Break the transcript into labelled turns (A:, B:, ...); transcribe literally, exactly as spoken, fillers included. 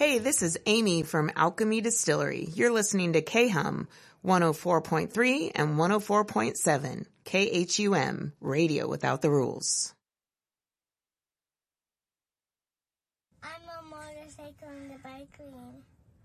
A: Hey, this is Amy from Alchemy Distillery. You're listening to K-Hum one oh four point three and one oh four point seven. K H U M, Radio Without the Rules.
B: I'm a motorcycle in the bike lane.